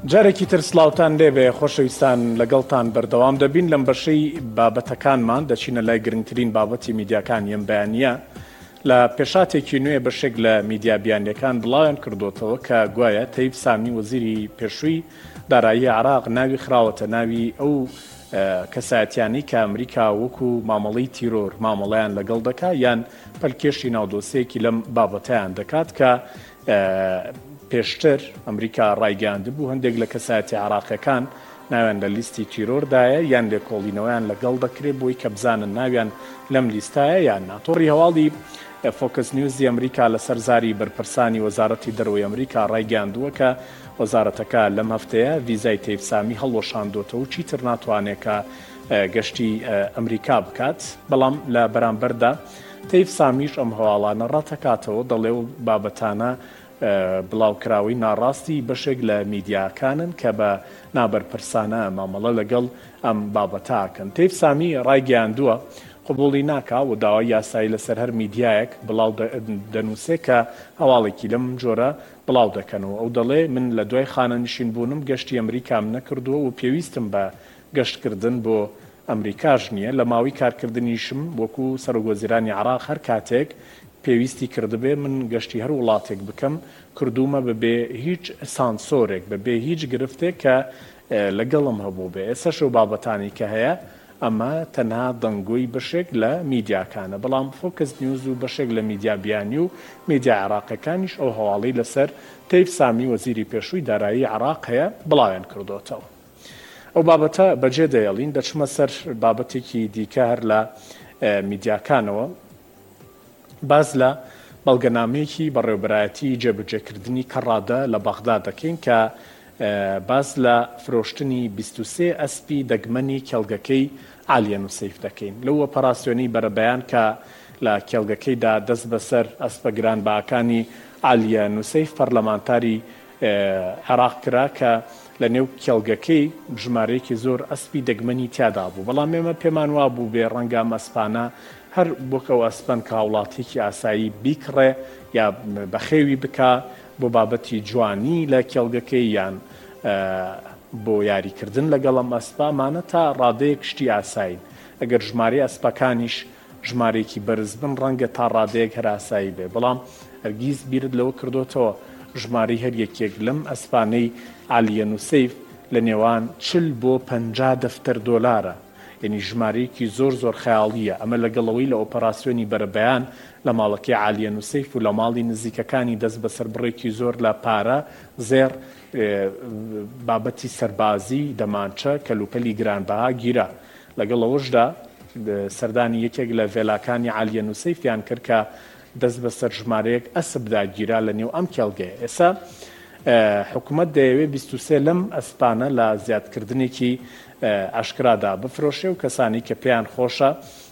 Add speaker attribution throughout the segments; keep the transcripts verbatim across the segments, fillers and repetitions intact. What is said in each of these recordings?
Speaker 1: جارێکی تر سلااوان لێبێ خۆشەویستان لەگەڵتان بەردەوام دەبین لەم بەشەی بابەتەکانمان دەچینە لای گرنگترین بابەتی میدیاکان یم بەیانیە لە پێشاتێکی نوێ بەشێک لە میدیا بیانیەکان بڵاویان کردوتەوە کە گوایە تەیب سامی وەزیری پێشووی دارایی عراق ناوی خراوەتە ناوی ئەو کەسایەتیانی کە ئەمریکا وەکو مامەڵەی تیرۆر مامەڵەیان لەگەڵ دەکا یان پەلکێشی ناودۆسەیەکی لەم بابەتیان دەکات کە پێشتر ئەمریکا ڕایگەاندبوو هەندێک لە کەسایەتی عراقیەکان ناویان لە لیستی تیرۆردایە یان لێکۆڵینەوەیان لەگەڵ دەکرێت بۆی کە بزانن ناویان لەم لیستایە یان نا. تۆڕی هەواڵی فۆکس نیوزی ئەمریکا لە سەرزاری بەرپرسانی وەزارەتی دەرەوەی ئەمریکا ڕایگەاندووە کە وەزارەتەکە لەم هەفتەیە ویزای تەیب سامی هەڵوەشاندۆتەوە و چیتر ناتوانێت کە گەشتی ئەمریکا بکات، بەڵام لە بەرامبەردا تەیب سامیش ئەم هەواڵانە ڕاتەکاتەوە دەڵێ و بابەتانە بڵاوکراوی ناڕاستی بەشێک لە میدیاکانن کە بە نابەرپرسانە مامەڵە لەگەڵ ئەم بابەتاکەن. تەیب سامی ڕایگەاندووە قبوڵی ناکا و داوای یاسایی لەسەر هەر میدیایەک بڵاو دەنووسێ کە هەواڵێکی لەم جۆرە بڵاو دەکەنەوە. ئەو دەڵێ من لە دوای خانە نشین بوونم گەشتی ئەمریکام نەکردووە و پێویستم بە گەشتکردن بۆ ئەمریکاش نییە. لە ماوەی کارکردنیشم وەکو سەرۆکوەزیرانی عراق هەر کاتێک پێویستی کردبێ من گەشتی هەر وڵاتێک بکەم کردومە بەبێ هیچ سانسۆرێک بەبێ هیچ گرفتێک کە لەگەڵم هەبوو بێ. ئێستا شەو بابەتانی کە هەیە ئەمە تەنها دەنگۆی بەشێک لە میدیاکانە، بەڵام فۆکس نیوز و بەشێک لە میدیا بیانی و میدیا عراقەکانیش ئەو هەواڵی لەسەر تەیب سامی وەزیری پێشووی دارایی عراق هەیە بڵاویان کردوتەوە. ئەو بابەتە بەجێ دەیەڵین دەچمە سەر بابەتێکی دیکە هەر لە میدیاکانەوە. باز لە بەڵگەنامەیەکی بەڕێوەبەرایەتی جێبەجێکردنی کەڕادە لە بەغدا دەکەین کە باز لە فرۆشتنی بیست و سێ ئەسپی دەگمەنی کێڵگەکەی عالیە نوسەیف دەکەین. لەو ئۆپەراسیۆنی بەرەبەیان کە لە کێڵگەکەیدا دەست بەسەر ئەسپە گرانبەکانی عالیە نوسەیف پەرلەمانتاری عێراق کرا کە لە نێو کێڵگەکەی ژمارەیەکی زۆر ئەسپی دەگمەنی تیادا بوو، بەڵام ئێمە پێمان وا بوو بێ ڕەنگە ئەسپانە هەر بۆکەوە ئەسپەن کە وڵاتێکی ئاسایی بیکڕێ یا بەخێوی بکە بۆ بابەتی جوانی لە کێڵگەکەی یان بۆ یاریکردن لەگەڵ ئەم ئەسپامانە تا ڕادەیەک شتی ئاساین. ئەگەر ژمارەی ئەسپەکانیش ژمارەیەکی بەرز بن ڕەنگە تا ڕادەیەک هەر ئاسایی بێ، بەڵام هەرگیز بیرت لەوە کردوتەوە ژماری هەر یەکێک لەم ئەسپانەی عالیە نوسەیف لە نێوان چل بۆ پەنجا دەفتەر دۆلارە، یعنی ژمارەیەکی زۆر زۆر خەیاڵیە. ئەمە لەگەڵەوەی لە ئۆپەراسیۆنی بەرەبەیان لە ماڵەکەی عالیە نوسەیف و لە ماڵی نزیکەکانی دەست بە سەربڕێکی زۆر لە پارە زێر بابەتی سەربازی دەمانچە کەلوپەلی گرانبەها گیرە. لەگەڵەوەشدا سەردانی یەکێک لە ڤێلاکانی عالیە نوسەیفیان کرد کە دەست بە سەر ژمارەیەک ئەسبدا گیرا لە نێو ئەم کێڵگەیە. ئێستا حکوومەت دەیەوێت بیست و سێ لەم ئەسپانە لە زیادکردنێکی ئاشکرادا بفرۆشێ و کەسانی کە پێیان خۆشە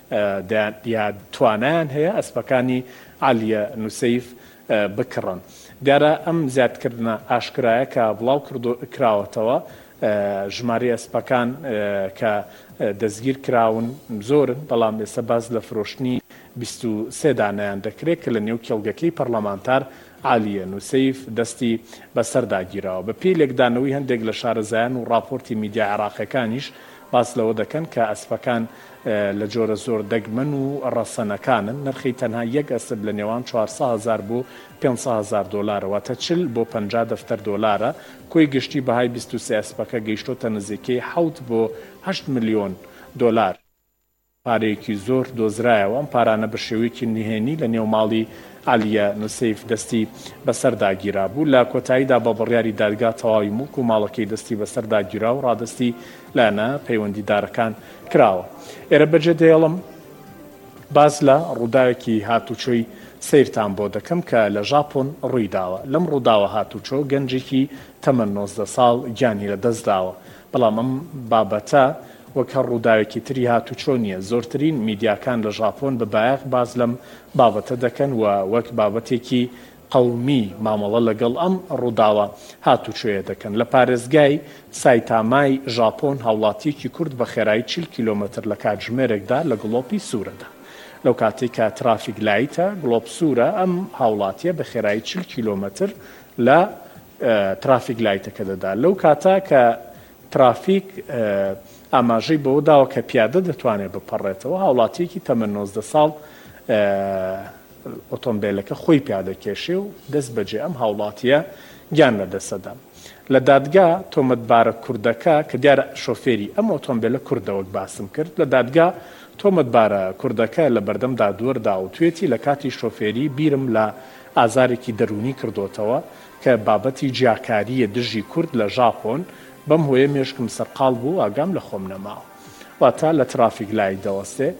Speaker 1: یا توانایان هەیە ئەسپەکانی عالیە نوسەیف بکڕن. دیارە ئەم زیادکردنە ئاشکرایە کە بڵاو کراوەتەوە ژماری ئەسپەکان کە دەستگیر کراون زۆرن، بەڵام ئێستا باز لە فرۆشتنی بیست و سێ دانایان دەکرێت کە لە نێو کێڵگەکەی پەرلەمانتار عالیە نوسەیف دەستی بەسەرداگیرەوە. بە پێی لێکدانەوەی هەندێک لە شارەزایان و راپۆرتی میدیا عێراقیەکانیش باس لەوە دەکەن کە ئەسپەکان لە جۆرە زۆر دەگمەن و ڕەسەنەکانن، نرخی تەنها یەک ئەسب لە نێوان چوارسە هەزار بۆ پێنجسە هەزار دۆلارەوە تا چل بۆ پەنجا دەفتەر دۆلارە. کۆی گشتی بەهای بیست و سێ ئەسپەکە گەیشتۆتە نزیکەی حەوت بۆ هەشت ملیۆن دۆلار. پارەیەکی زۆر دۆزرایەوە. ئەم پارانە بە شێوەیەکی نهێنی لە نێو ماڵی عالیە نوسەیف دەستی بەسەرداگیرا بوو. لە کۆتاییدا بە بڕیاری دادگا تەواوی مڵک و ماڵەکەی دەستی بەسەرداگیرا و ڕادستی لەنە پەیوەندیدارەکان کراوە. ئێرە بەجێ دێڵم باز لە ڕووداوێکی هاتوچۆی سیرتان بۆ دەکەم کە لە ژاپۆن ڕوویداوە. لەم ڕووداوە هاتوچۆ گەنجێکی تەمەن نۆزدە ساڵ گیانی لە دەستداوە، بەڵام ئەم بابەتە وەک هەر ڕووداوێکی تری هاتوچۆ نییە. زۆرترین میدیاکان لە ژاپۆن بەبایەق باز لەم بابەتە دەکەن و وەک بابەتێکی قەومی مامەڵە لەگەڵ ئەم ڕووداوە هاتوچۆیە دەکەن. لە پارێزگای سایتامای ژاپۆن هاوڵاتیەکی کورد بە خێرایی چل کیلۆمەتر لە کاتژمێرێکدا لە گڵۆپی سوورەدا. لەو کاتێک کە ترافیک لایتە گڵۆپ سوورە ئەم هاوڵاتیە بە خێرایی چل کیلۆمەتر لە ترافیک لایتەکە دەدا لەو کاتە کە ترافیک ئاماژەی بەوە داوە کە پیادە دەتوانێت بپەڕێتەوە هاوڵاتیەکی تەمەن نۆزدە ساڵ ئۆتۆمبیلەکە خۆی پیادەکێشێ و دەست بەجێ ئەم هاوڵاتیە گیان لەدەستەدا لە دادگا تۆمەتبارە کوردەکە کە دیارە شۆفێری ئەم ئۆتۆمبیلە کوردەوەک باسم کرد لە دادگا تۆمەتبارە کوردەکە لە بەردەم دادوەردا و توێتی لە کاتی شۆفێری بیرم لە ئازارێکی دەرونی کردوتەوە کە بابەتی جیاکاریە دژی کورد لە ژاپۆن بەم هۆیە مێشکم سەرقاڵ بوو ئاگام لە خۆم نەماوە واتە لە ترافیک لای دەوەستێ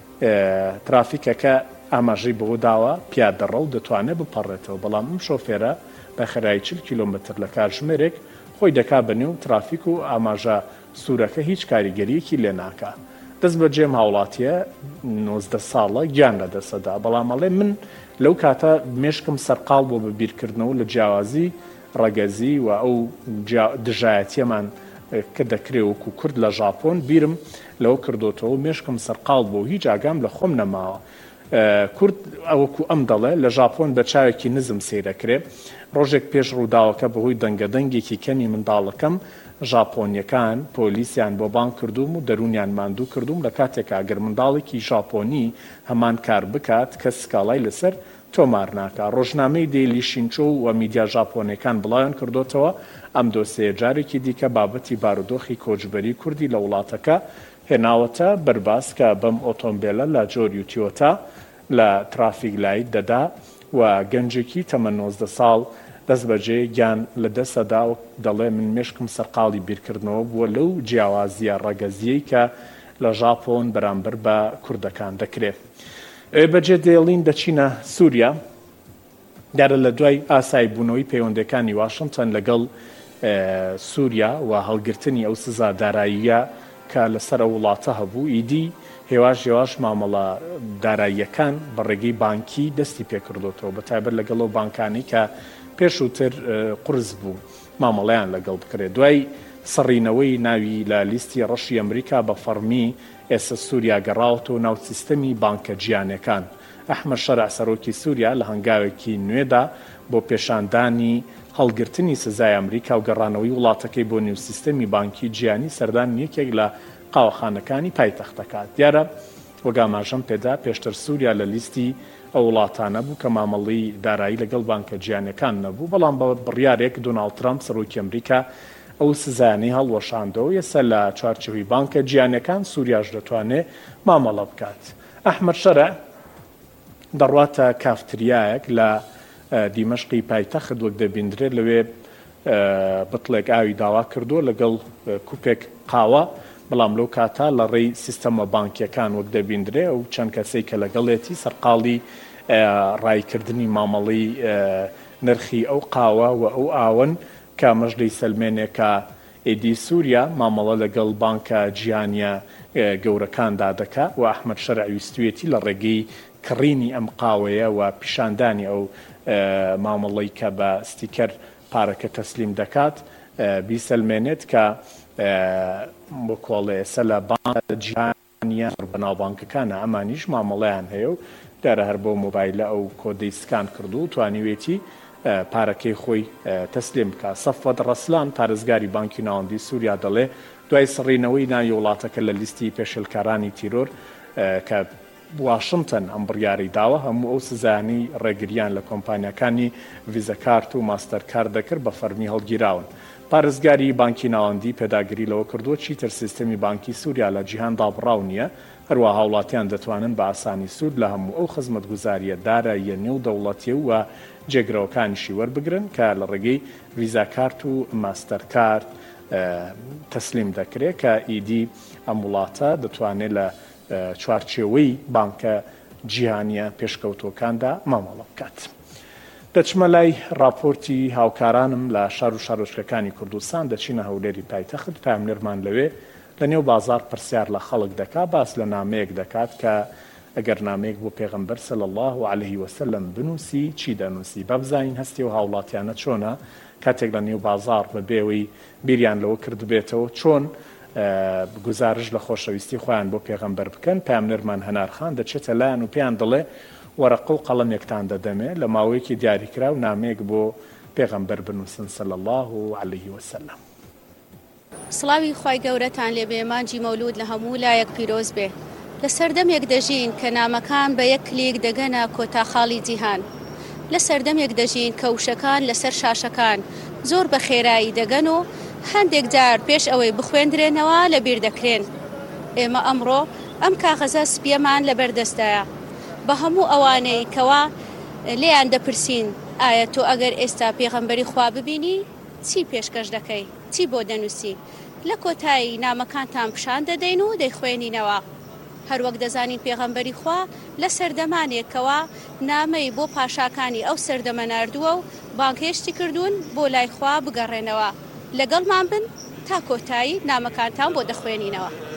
Speaker 1: ترافیکەکە ئاماژەی بەوە داوە پیادەڕە و دەتوانێت بپەڕێتەوە بەڵام ئەم شۆفێرە بە خەرایی چل کیلۆمتر لە کاتژمێرێک خۆی دەکا بەنێو ترافیک و ئاماژە سوورەکە هیچ کاریگەریەکی لێ ناکە دەست بە جێم هاوڵاتیە نۆزدە ساڵە گیان لەدەستەدا بەڵام ئەڵێ من لەو کاتە مێشکم سەرقاڵ بۆ بە بیرکردنەوە لە جیاوازی ڕەگەزی و ئەو دژایەتیەمان کە دەکرێ وەکو کورد لە ژاپۆن بیرم لەوە کردوتەوە مێشکم سەرقاڵ بۆ هیچ ئاگام لە خۆم نەماوە کورد ئەوەکو ئەم دەڵێ لە ژاپۆن بە چاوێکی نزم سیرەکرێ ڕۆژێک پێش ڕووداوەکە بەهۆی دەنگەدەنگێکی کەمی منداڵەکەم ژاپۆنیەکان پۆلیسیان بۆ بان کردوم و دەرونیان ماندوو کردوم لە کاتێکا گەر منداڵێکی ژاپۆنی هەمان کار بکات کە سکاڵای لەسەر تۆمار ناکە ڕۆژنامەی دێلی شینچۆ و میدیا ژاپۆنیەکان بڵاویان کردوتەوە ئەم دۆسەیە جارێکی دیکە بابەتی بارودۆخی کۆچبەری کوردی لە وڵاتەکە هێناوەتە بەرباس کە بەم ئۆتۆمبیلە لە جۆری و تیۆتا لە ترافیک لای دەدا و گەنجێکی تەمەن نۆزدە ساڵ دەست بەجێ گیان لە دەستەدا و دەڵێ من مێشکم سەرقاڵی بیرکردنەوە بووە لەو جیاوازیە ڕەگەزیەی کە لە ژاپۆن بەرامبەر بە کوردەکان دەکرێت ئێ بەجێ دێڵین دەچینە سووریا دیارە لە دوای ئاسایی بوونەوەی پەیوەندەکانی واشنگتن لەگەڵ سووریا و هەڵگرتنی ئەو سزا داراییە کە لەسەر وڵاتە هەبوو ئیدی هێواش هێواش مامەڵە داراییەکان بە ڕێگەی بانکی دەستی پێکردوتەوە بە تایبەت لەگەڵ ئەو بانکانی کە پێشووتر قرس بوو مامەڵەیان لەگەڵ بکرێت دوای سڕینەوەی ناوی لە لیستی ڕەشی ئەمریکا بە فەرمی ئێستا سووریا گەڕاوەتەوە ناو سیستەمی بانکە جیانەکان ئەحمەد شەرع سەرۆکی سووریا لە هەنگاوێکی نوێدا بۆ پێشاندانی هەڵگرتنی سزای ئەمریکا و گەڕانەوەی وڵاتەکەی بۆ نێو سیستەمی بانکی جیانی سەردان یەکێک لە قاوەخانەکانی پایتەختەکە دیارە وەگاماژەم پێدا پێشتر سووریا لە لیستی ئەو وڵاتانە بوو کە مامەڵی دارایی لەگەڵ بانکە جیانەکان نەبوو بەڵام بە بڕیارێک دۆناڵد ترامپ سەرۆکی ئەمریکا ئەو سزانەی هەڵوەشاندەوە ئێستا لە چوارچێوەی بانکە جیانەکان سووریاش دەتوانێت مامەڵە بکات ئەحمەد شەرع دەڕواتە کافتریایەک لە دیمەشقی پایتەخت وەک دەبیندرێت لەوێ بتڵێک ئاوی داوا کردووە لەگەڵ کوپێک قاوە بەڵام لەو کاتا لە ڕێی سیستەمە بانکیەکان وەک دەبیندرێ و چەند کەسەی کە لەگەڵێتی سەرقاڵی ڕایکردنی مامەڵی نرخی ئەو قاوە و ئەو ئاون کە مەژدەی سەلمێنێکە ئیدی سووریا مامەڵە لەگەڵ بانکە جیهانیە گەورەکاندا دەکا و ئەحمەد شەرع ویستوێتی لە ڕێگەی کڕینی ئەم قاوەیە و پیشاندانی ئەو مامەڵی کە بە ستیکەر پارەکە تەسلیم دەکات بیسەلمێنێت کە بۆ کۆڵێ ئێستا لە بانکە جیهانیە بەناوبانکەکانە ئەمانیش مامەڵەیان هەیە و دارە هەر بۆ مۆبایلە ئەو کۆدەی سکان کردو و توانیوێتی پارەکەی خۆی تەسلیم بکات سەفوەت ڕەسلان پارێزگاری بانکی ناوەندی سووریا دەڵێ دوای سڕینەوەی ناوی وڵاتەکە لە لیستی پێشێلکارانی تیرۆر کە واشنگتن ئەم بڕیاری داوە هەموو ئەو سزانی ڕێگریان لە کۆمپانیەکانی ڤیزەکارت و ماستەرکار دەکرد بە فەرمی هەڵگیراون پارێزگاری بانکی ناوەندی پێداگیری لەوە کردووە چیتر سیستەمی بانکی سووریا لە جیهاندا بڕاو نییە هەروە هاوڵاتیان دەتوانن بە ئاسانی سوود لە هەموو ئەو خزمەتگوزاریە داراییە نێو دەوڵەتیە و جێگرەوەکانیشی وەربگرن کە لە ڕێگەی ڤیزاکارت و ماستەرکارت تەسلیم دەکرێت کە ئیدی ئەم وڵاتە دەتوانێت لە چوارچێوەی بانکە جیهانیە پێشکەوتۆکاندا مامەڵە بکات. دەچمە لای راپۆرتی هاوکارانم لە شار و شارۆچکەکانی کوردستان دەچینە هەولێری پایتەخت پامنێرمان لەوێ لە نێو بازار پرسیار لە خەڵک دەکات باس لە نامەیەک دەکات کە ئەگەر نامەیەک بۆ پێغەمبەر صلی الله علیه وسلم بنووسی چی دەنووسی بەبزانین هەستی و هاوڵاتیانە چۆنە کاتێک لە نێو بازار بەبێەوەی بیریان لەوە کردبێتەوە چۆن گزارش لە خۆشەویستی خۆیان بۆ پێغەمبەر بکەن پامنێرمان هەنارخان دەچێتە لایەن و پێیان دەڵێ وەرەقە و قەڵەمێکتان دەدەمێ لە ماوەیەکی دیاریکرا و نامەیەک بۆ پێغەمبەر بنووسن صلی الله علیه وسلم.
Speaker 2: سڵاوی خوای گەورەتان لێبێ، مانجی مەولود لە هەموو لایەک پیرۆز بێ. لە سەردەمێک دەژین کە نامەکان بە یەک کلێک دەگەنە کۆتاخاڵی جیهان. لە سەردەمێک دەژین کە وشەکان لەسەر شاشەکان زۆر بە خێرایی دەگەن و هەندێک جار پێش ئەوەی بخوێندرێنەوە لەبیر دەکرێن. ئێمە ئەمڕۆ ئەم کاغەزە سپیەمان لەبەردەستایە. بە هەموو ئەوانەی کەوا لێیان دەپرسین ئایا تۆ ئەگەر ئێستا پێغەمبەری خوا ببینی چی پێشکەش دەکەی، چی بۆ دەنووسی؟ لە کۆتایی نامەکانتان پیشان دەدەین و دەیخوێنینەوە. هەروەک دەزانین پێغەمبەری خوا لە سەردەمانێکەوە نامەی بۆ پاشاکانی ئەو سەردەمە ناردووە و بانگهێشتی کردوون بۆ لای خوا بگەڕێنەوە. لەگەڵمان بن تا کۆتایی نامەکانتان بۆ دەخوێنینەوە.